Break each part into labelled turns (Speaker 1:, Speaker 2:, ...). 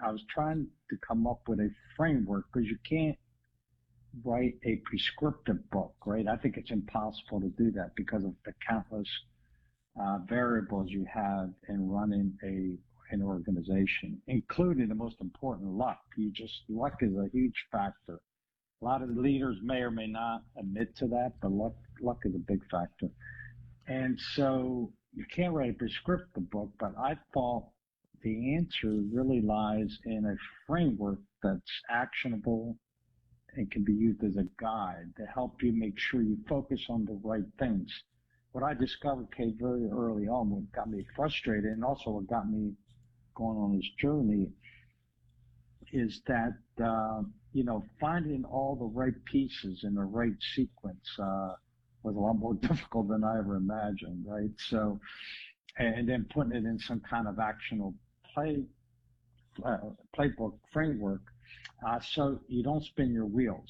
Speaker 1: I was trying to come up with a framework because you can't write a prescriptive book, right? I think it's impossible to do that because of the countless variables you have in running an organization, including the most important, luck. Luck is a huge factor. A lot of leaders may or may not admit to that, but luck is a big factor. And so you can't write a prescriptive book, but I thought the answer really lies in a framework that's actionable and can be used as a guide to help you make sure you focus on the right things. What I discovered, Kate, very early on, what got me frustrated and also what got me going on this journey is that, finding all the right pieces in the right sequence was a lot more difficult than I ever imagined, right? So, and then putting it in some kind of actionable playbook framework, so you don't spin your wheels.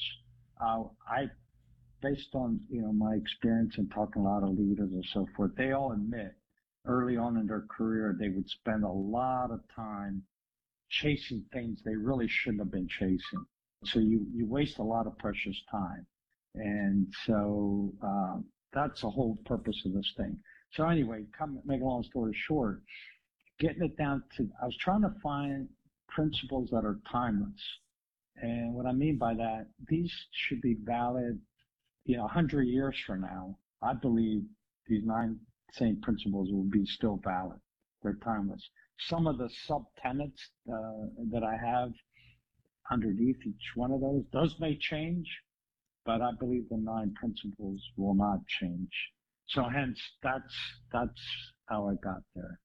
Speaker 1: Based on my experience in talking to a lot of leaders and so forth, they all admit early on in their career they would spend a lot of time chasing things they really shouldn't have been chasing. So you waste a lot of precious time, and so that's the whole purpose of this thing. So anyway, make a long story short, getting it down to, I was trying to find principles that are timeless. And what I mean by that, these should be valid, 100 years from now. I believe these 9 same principles will be still valid. They're timeless. Some of the sub-tenets that I have underneath each one of those may change, but I believe the 9 principles will not change. So hence, that's how I got there.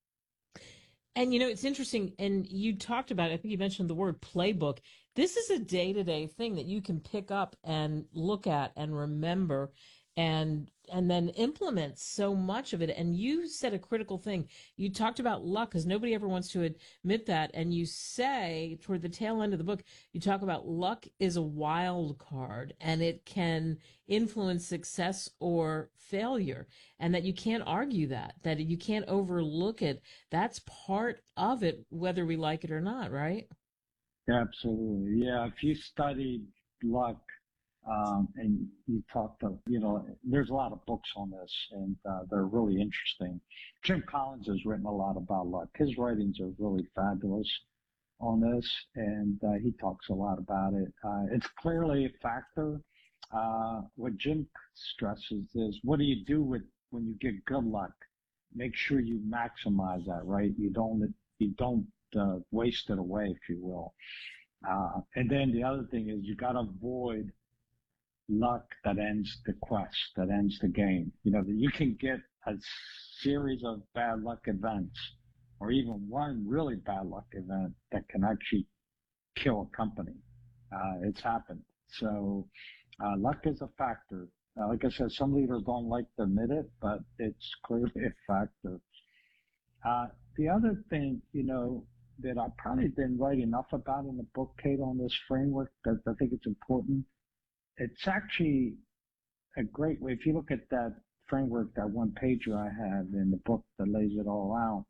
Speaker 2: And it's interesting, and you talked about, I think you mentioned the word playbook. This is a day-to-day thing that you can pick up and look at and remember and then implement so much of it. And you said a critical thing. You talked about luck because nobody ever wants to admit that. And you say toward the tail end of the book, you talk about luck is a wild card and it can influence success or failure, and that you can't argue that you can't overlook it. That's part of it, whether we like it or not, right?
Speaker 1: Yeah, absolutely. Yeah, if you studied luck, and you talked to, there's a lot of books on this, and they're really interesting. Jim Collins has written a lot about luck. His writings are really fabulous on this, and he talks a lot about it. It's clearly a factor. What Jim stresses is, what do you do when you get good luck? Make sure you maximize that, right? You don't waste it away, if you will. And then the other thing is you got to avoid luck that ends the quest, that ends the game. You can get a series of bad luck events, or even one really bad luck event that can actually kill a company. It's happened. So luck is a factor. Like I said, some leaders don't like to admit it, but it's clearly a factor. The other thing, that I probably didn't write enough about in the book, Kate, on this framework, that I think it's important. It's actually a great way. If you look at that framework, that one pager I have in the book that lays it all out,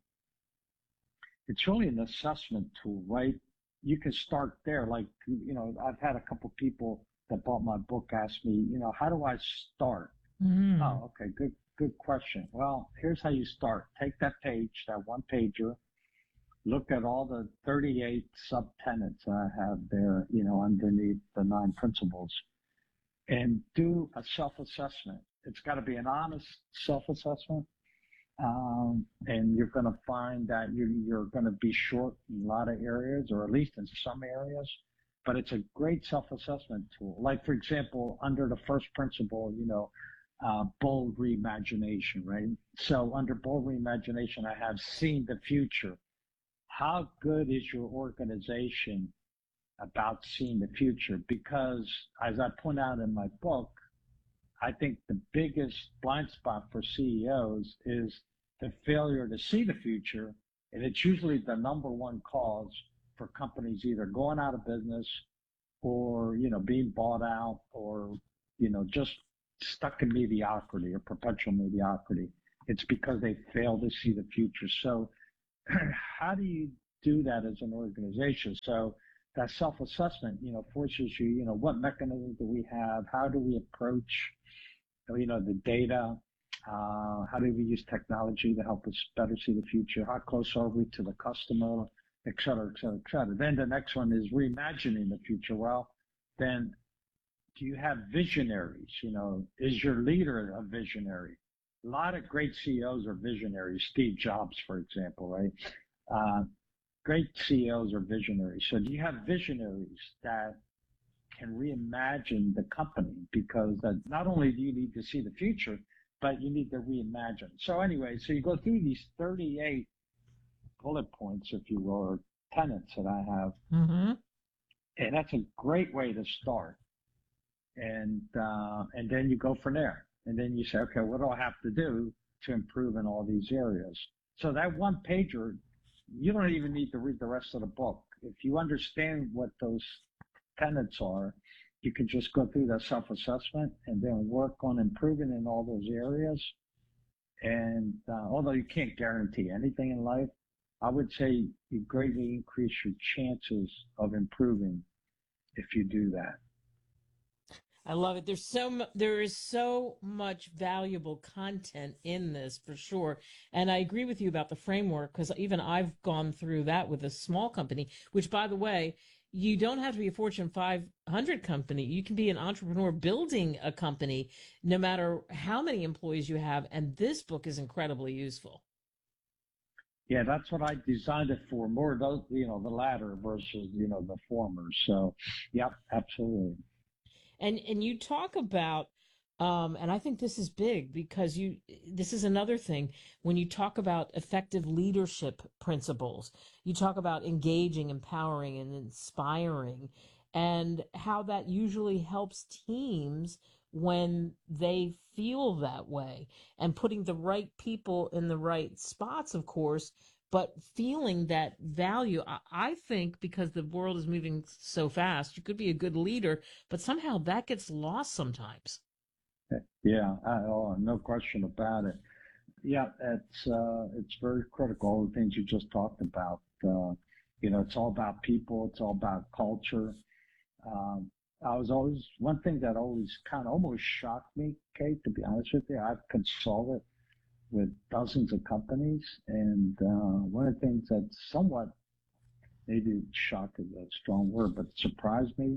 Speaker 1: it's really an assessment tool, right? You can start there. Like, I've had a couple people that bought my book ask me, how do I start?
Speaker 2: Mm.
Speaker 1: Oh, okay, good question. Well, here's how you start. Take that page, that one pager, look at all the 38 sub-tenets I have there, underneath the 9 principles, and do a self-assessment. It's got to be an honest self-assessment. And you're going to find that you're going to be short in a lot of areas, or at least in some areas, but it's a great self-assessment tool. Like, for example, under the first principle, bold reimagination, right? So under bold reimagination, I have seen the future. How good is your organization about seeing the future? Because as I point out in my book, I think the biggest blind spot for CEOs is the failure to see the future. And it's usually the number one cause for companies either going out of business or, being bought out, or, just stuck in mediocrity or perpetual mediocrity. It's because they fail to see the future. So how do you do that as an organization. So that self-assessment, forces you, what mechanisms do we have? How do we approach, the data? How do we use technology to help us better see the future? How close are we to the customer, et cetera, et cetera, et cetera. Then the next one is reimagining the future. Well, then do you have visionaries? Is your leader a visionary? A lot of great CEOs are visionaries. Steve Jobs, for example, right? Great CEOs are visionaries. So do you have visionaries that can reimagine the company? Because not only do you need to see the future, but you need to reimagine. So anyway, so you go through these 38 bullet points, if you will, or tenets that I have.
Speaker 2: Mm-hmm.
Speaker 1: And that's a great way to start. And then you go from there. And then you say, okay, what do I have to do to improve in all these areas? So that one pager, you don't even need to read the rest of the book. If you understand what those tenets are, you can just go through that self-assessment and then work on improving in all those areas. And although you can't guarantee anything in life, I would say you greatly increase your chances of improving if you do that.
Speaker 2: I love it. There is so much valuable content in this for sure. And I agree with you about the framework, because even I've gone through that with a small company, which, by the way, you don't have to be a Fortune 500 company. You can be an entrepreneur building a company no matter how many employees you have. And this book is incredibly useful.
Speaker 1: Yeah, that's what I designed it for. More those, the latter versus, the former. So, yeah, absolutely.
Speaker 2: And you talk about, and I think this is big because this is another thing. When you talk about effective leadership principles, you talk about engaging, empowering, and inspiring, and how that usually helps teams when they feel that way, and putting the right people in the right spots, of course, but feeling that value. I think because the world is moving so fast, you could be a good leader, but somehow that gets lost sometimes.
Speaker 1: Yeah, no question about it. Yeah, it's very critical. All the things you just talked about. It's all about people. It's all about culture. I was always one thing that always kind of almost shocked me, Kate. To be honest with you, I've consulted with dozens of companies, and one of the things that somewhat, maybe shock is a strong word, but surprised me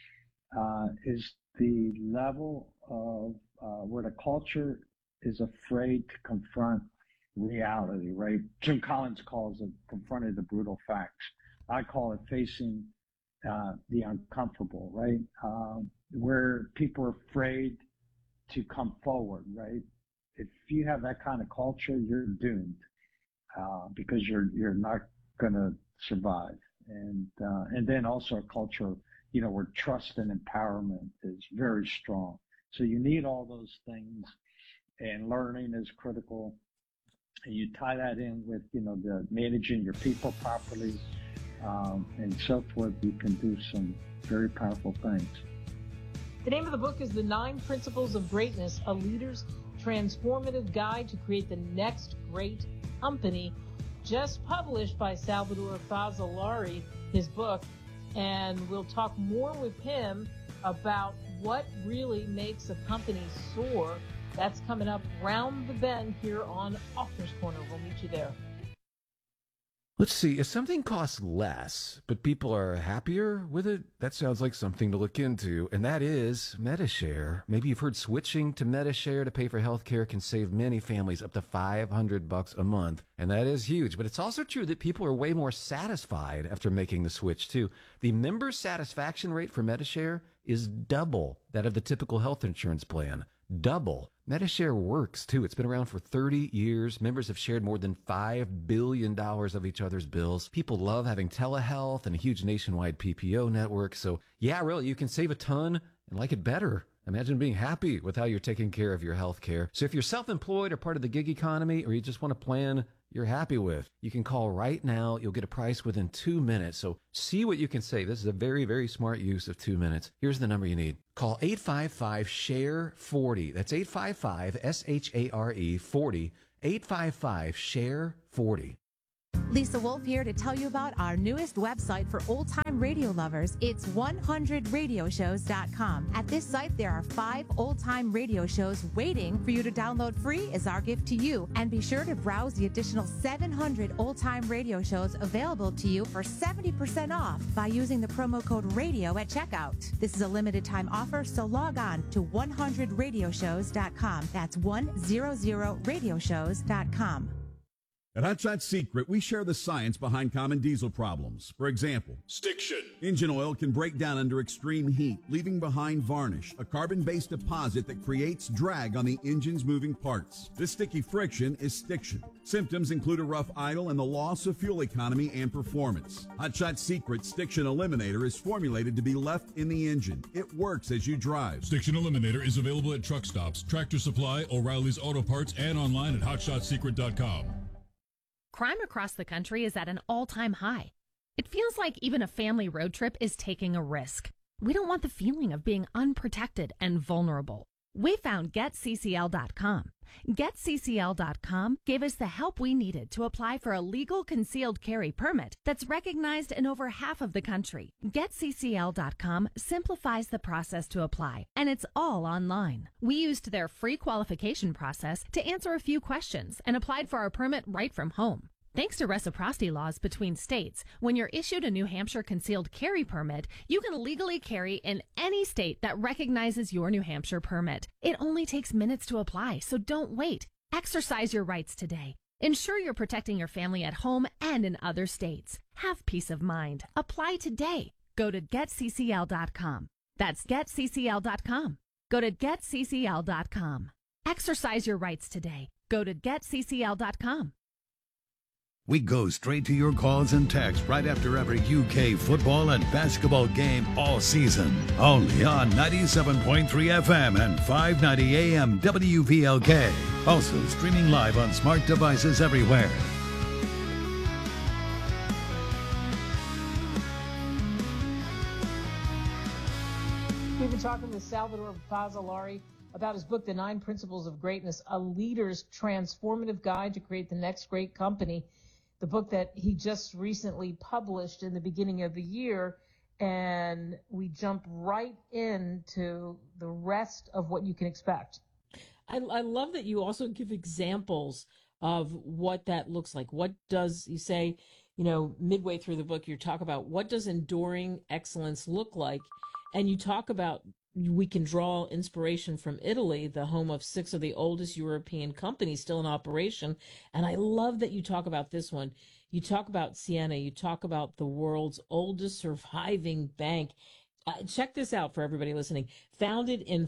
Speaker 1: is the level of where the culture is afraid to confront reality, right? Jim Collins calls it confronting the brutal facts. I call it facing the uncomfortable, right? Where people are afraid to come forward, right? If you have that kind of culture, you're doomed because you're not going to survive. And then also a culture, where trust and empowerment is very strong. So you need all those things, and learning is critical. And you tie that in with, the managing your people properly, and so forth. You can do some very powerful things.
Speaker 2: The name of the book is The 9 Principles of Greatness, a leader's transformative guide to create the next great company, just published by Salvador Fazzolari, his book. And we'll talk more with him about what really makes a company soar. That's coming up round the bend here on Author's Corner. We'll meet you there.
Speaker 3: Let's see, if something costs less, but people are happier with it, that sounds like something to look into, and that is Medi-Share. Maybe you've heard switching to Medi-Share to pay for healthcare can save many families up to $500 a month, and that is huge. But it's also true that people are way more satisfied after making the switch, too. The member satisfaction rate for Medi-Share is double that of the typical health insurance plan. Double. Medi-Share works, too. It's been around for 30 years. Members have shared more than $5 billion of each other's bills. People love having telehealth and a huge nationwide PPO network. So, yeah, really, you can save a ton and like it better. Imagine being happy with how you're taking care of your health care. So if you're self-employed or part of the gig economy, or you just want a plan you're happy with, you can call right now. You'll get a price within 2 minutes. So see what you can save. This is a very, very smart use of 2 minutes. Here's the number you need. Call 855-SHARE-40. That's 855-SHARE 40. 855-SHARE 40.
Speaker 4: Lisa Wolf here to tell you about our newest website for old-time radio lovers. It's 100radioshows.com. At this site, there are 5 old-time radio shows waiting for you to download free as our gift to you. And be sure to browse the additional 700 old-time radio shows available to you for 70% off by using the promo code RADIO at checkout. This is a limited time offer, so log on to 100radioshows.com. That's 100radioshows.com.
Speaker 5: At Hot Shot Secret, we share the science behind common diesel problems. For example,
Speaker 6: stiction.
Speaker 5: Engine oil can break down under extreme heat, leaving behind varnish, a carbon-based deposit that creates drag on the engine's moving parts. This sticky friction is stiction. Symptoms include a rough idle and the loss of fuel economy and performance. Hot Shot Secret Stiction Eliminator is formulated to be left in the engine. It works as you drive.
Speaker 6: Stiction Eliminator is available at truck stops, Tractor Supply, O'Reilly's Auto Parts, and online at hotshotsecret.com.
Speaker 7: Crime across the country is at an all-time high. It feels like even a family road trip is taking a risk. We don't want the feeling of being unprotected and vulnerable. We found GetCCL.com. GetCCL.com gave us the help we needed to apply for a legal concealed carry permit that's recognized in over half of the country. GetCCL.com simplifies the process to apply, and it's all online. We used their free qualification process to answer a few questions and applied for our permit right from home. Thanks to reciprocity laws between states, when you're issued a New Hampshire concealed carry permit, you can legally carry in any state that recognizes your New Hampshire permit. It only takes minutes to apply, so don't wait. Exercise your rights today. Ensure you're protecting your family at home and in other states. Have peace of mind. Apply today. Go to GetCCL.com. That's GetCCL.com. Go to GetCCL.com. Exercise your rights today. Go to GetCCL.com.
Speaker 8: We go straight to your calls and texts right after every UK football and basketball game all season. Only on 97.3 FM and 590 AM WVLK. Also streaming live on smart devices everywhere.
Speaker 2: We've been talking with Salvador Fazzolari about his book, The 9 Principles of Greatness, A Leader's Transformative Guide to Create the Next Great Company. The book that he just recently published in the beginning of the year, and we jump right into the rest of what you can expect. I love that you also give examples of what that looks like. What does, you say, midway through the book, you talk about what does enduring excellence look like? And you talk about we can draw inspiration from Italy, the home of 6 of the oldest European companies still in operation. And I love that you talk about this one. You talk about Siena. You talk about the world's oldest surviving bank. Check this out for everybody listening. Founded in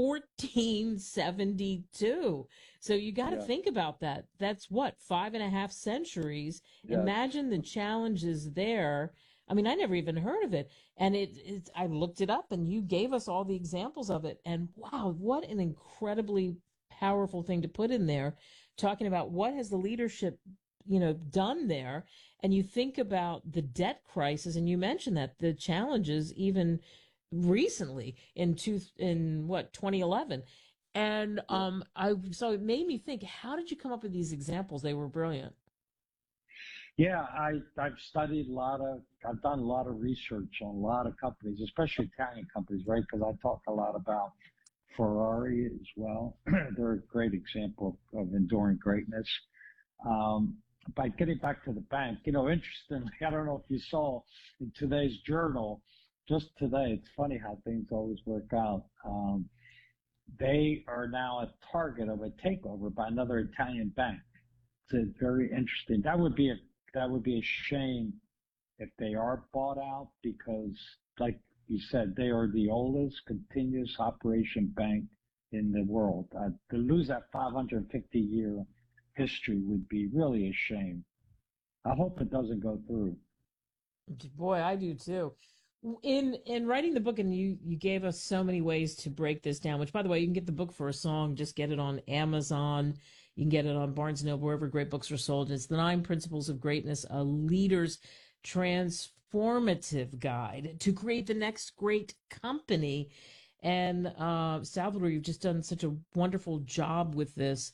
Speaker 2: 1472. So you got to think about that. That's what, 5.5 centuries. Yeah. Imagine the challenges there. I mean, I never even heard of it. And I looked it up and you gave us all the examples of it. And wow, what an incredibly powerful thing to put in there, talking about what has the leadership, done there. And you think about the debt crisis, and you mentioned that the challenges even recently in 2011. And so it made me think, how did you come up with these examples? They were brilliant.
Speaker 1: Yeah, I've studied I've done a lot of research on a lot of companies, especially Italian companies, right? Because I talk a lot about Ferrari as well. They're a great example of enduring greatness. By getting back to the bank, interestingly, I don't know if you saw in today's journal, just today, it's funny how things always work out. They are now a target of a takeover by another Italian bank. It's very interesting. That would be a shame if they are bought out, because, like you said, they are the oldest continuous operation bank in the world. To lose that 550-year history would be really a shame. I hope it doesn't go through.
Speaker 2: Boy, I do too. In writing the book, and you gave us so many ways to break this down, which, by the way, you can get the book for a song. Just get it on Amazon. You can get it on Barnes & Noble, wherever great books are sold. It's The 9 Principles of Greatness, a leader's transformative guide to create the next great company. And Salvador, you've just done such a wonderful job with this.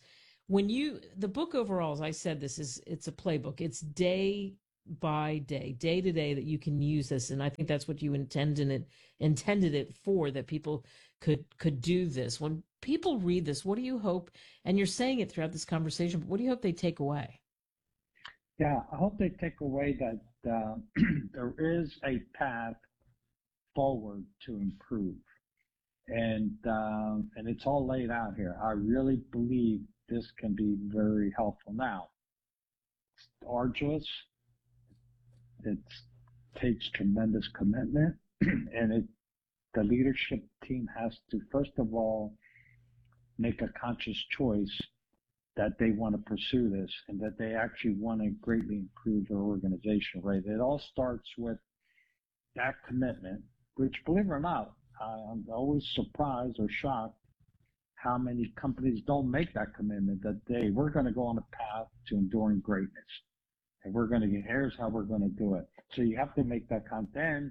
Speaker 2: the book overall, as I said, it's a playbook. It's day by day, day to day that you can use this. And I think that's what you intended it for, that people could do this. When people read this, what do you hope, and you're saying it throughout this conversation, but what do you hope they take away?
Speaker 1: Yeah, I hope they take away that there is a path forward to improve. And it's all laid out here. I really believe this can be very helpful. Now, it's arduous. It takes tremendous commitment, and the leadership team has to, first of all, make a conscious choice that they want to pursue this and that they actually want to greatly improve their organization, right? It all starts with that commitment, which, believe it or not, I'm always surprised or shocked how many companies don't make that commitment that we're going to go on a path to enduring greatness. And here's how we're going to do it. So you have to make that then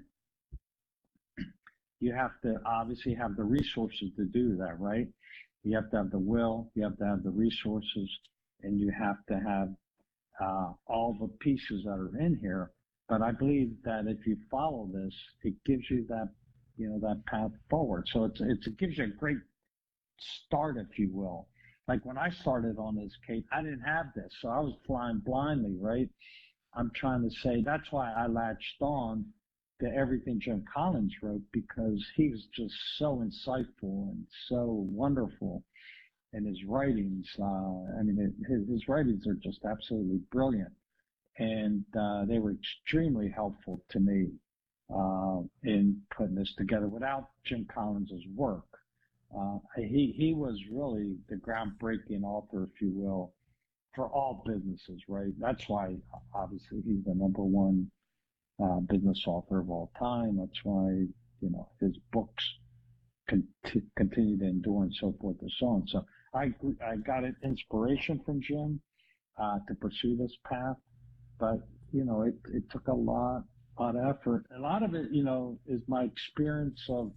Speaker 1: you have to obviously have the resources to do that, right? You have to have the will, you have to have the resources, and you have to have all the pieces that are in here. But I believe that if you follow this, it gives you that, that path forward. So it gives you a great start, if you will. Like when I started on this, Kate, I didn't have this, so I was flying blindly, right? I'm trying to say that's why I latched on to everything Jim Collins wrote, because he was just so insightful and so wonderful in his writings. His writings are just absolutely brilliant, and they were extremely helpful to me in putting this together. Without Jim Collins's work, he was really the groundbreaking author, if you will, for all businesses, right? That's why, obviously, he's the number one business author of all time. That's why, his books continue to endure and so forth and so on. So I got an inspiration from Jim to pursue this path, but, it took a lot of effort. A lot of it, is my experience of,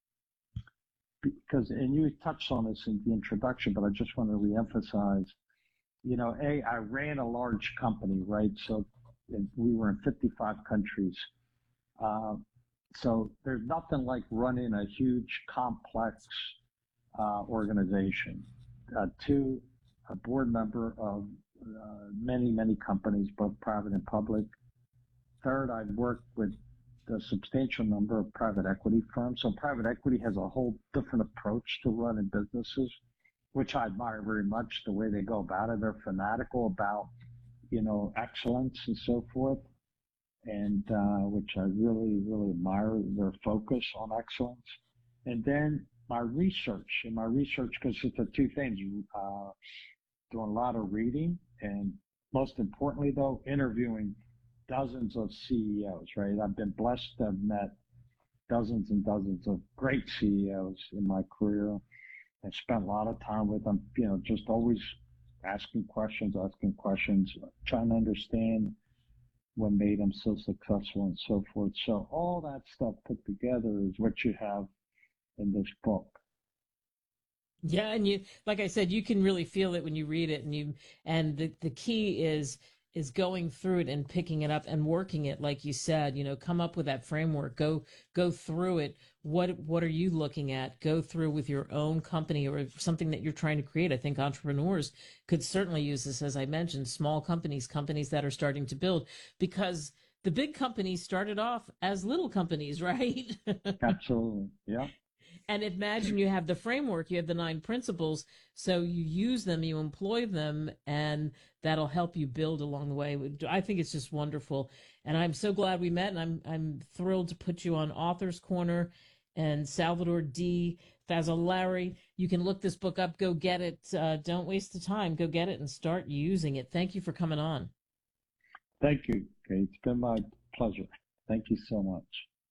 Speaker 1: and you touched on this in the introduction, but I just want to reemphasize, I ran a large company, right? So we were in 55 countries. So there's nothing like running a huge, complex organization. Two, a board member of many, many companies, both private and public. Third, I've worked with a substantial number of private equity firms. So private equity has a whole different approach to running businesses, which I admire very much, the way they go about it. They're fanatical about, excellence and so forth, and which I really, really admire, their focus on excellence. And then my research, because it's the two things, doing a lot of reading, and most importantly, though, interviewing dozens of CEOs, right? I've been blessed to have met dozens and dozens of great CEOs in my career. I spent a lot of time with them, just always asking questions, trying to understand what made them so successful and so forth. So all that stuff put together is what you have in this book.
Speaker 2: Yeah, and you, like I said, you can really feel it when you read it, and the key is going through it and picking it up and working it, like you said. Come up with that framework, go through it. What are you looking at? Go through with your own company or something that you're trying to create. I think entrepreneurs could certainly use this, as I mentioned, small companies that are starting to build, because the big companies started off as little companies, right?
Speaker 1: Absolutely. Yeah.
Speaker 2: And imagine you have the framework, you have the 9 principles, so you use them, you employ them, and that'll help you build along the way. I think it's just wonderful. And I'm so glad we met, and I'm thrilled to put you on Author's Corner. And Salvador D. Fazzolari, you can look this book up, go get it. Don't waste the time. Go get it and start using it. Thank you for coming on.
Speaker 1: Thank you, Kate. It's been my pleasure. Thank you so much.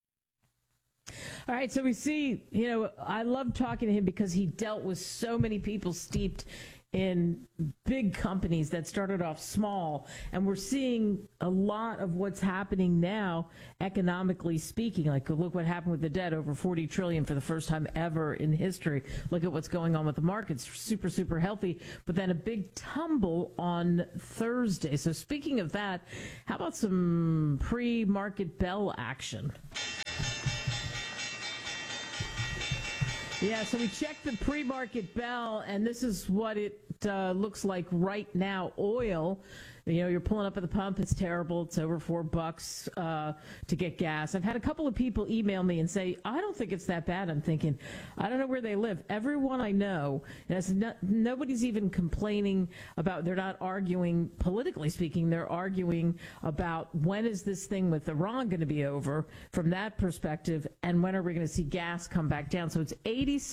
Speaker 2: All right, so we see, I love talking to him because he dealt with so many people steeped in big companies that started off small, and we're seeing a lot of what's happening now economically speaking. Like, look what happened with the debt, over $40 trillion for the first time ever in history. Look at what's going on with the markets, super healthy, but then a big tumble on Thursday. So speaking of that, how about some pre-market bell action? Yeah, so we checked the pre-market bell, and this is what it looks like right now. Oil, you're pulling up at the pump. It's terrible. It's over $4 to get gas. I've had a couple of people email me and say, I don't think it's that bad. I'm thinking, I don't know where they live. Everyone I know, nobody's even complaining about, they're not arguing, politically speaking, they're arguing about when is this thing with Iran going to be over from that perspective, and when are we going to see gas come back down. So it's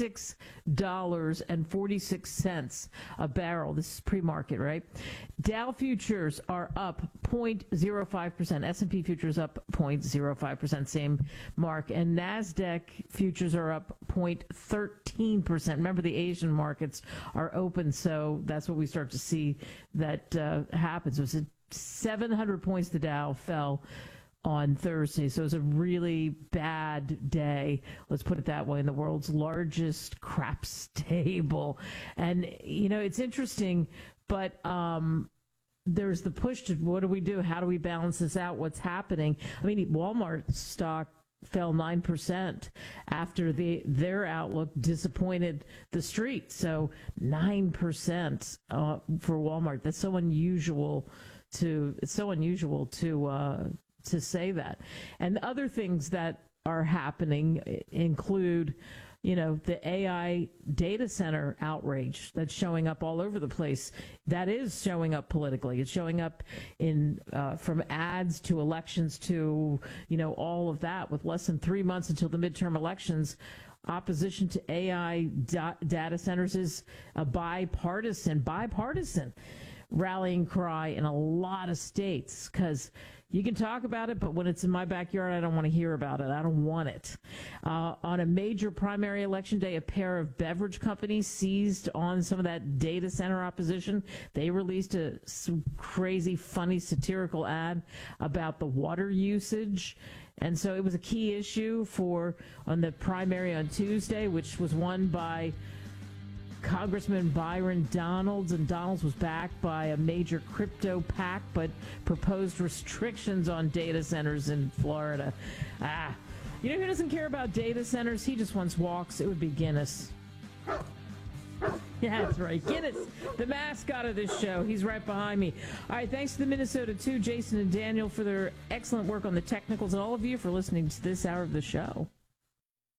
Speaker 2: $86.46 a barrel. This is pre-market, right? Dow futures are up 0.05%. S&P futures up 0.05%, same mark. And NASDAQ futures are up 0.13%. Remember, the Asian markets are open, so that's what we start to see that happens. It was 700 points the Dow fell on Thursday, so it was a really bad day, let's put it that way, in the world's largest craps table. And, it's interesting, but there's the push to, what do we do? How do we balance this out? What's happening? I mean, Walmart stock fell 9% after their outlook disappointed the street. So 9% for Walmart. That's so unusual to say that. And other things that are happening include, the AI data center outrage that's showing up all over the place. That is showing up politically. It's showing up in from ads to elections to, all of that. With less than 3 months until the midterm elections, opposition to AI data centers is a bipartisan rallying cry in a lot of states, because you can talk about it, but when it's in my backyard, I don't want to hear about it. I don't want it. On a major primary election day, a pair of beverage companies seized on some of that data center opposition. They released a crazy, funny, satirical ad about the water usage. And so it was a key issue on the primary on Tuesday, which was won by Congressman Byron Donalds, and Donalds was backed by a major crypto PAC, but proposed restrictions on data centers in Florida. Who doesn't care about data centers? He just wants walks. It would be Guinness. Yeah, that's right. Guinness, the mascot of this show. He's right behind me. All right, thanks to the Minnesota 2, Jason and Daniel, for their excellent work on the technicals, and all of you for listening to this hour of the show.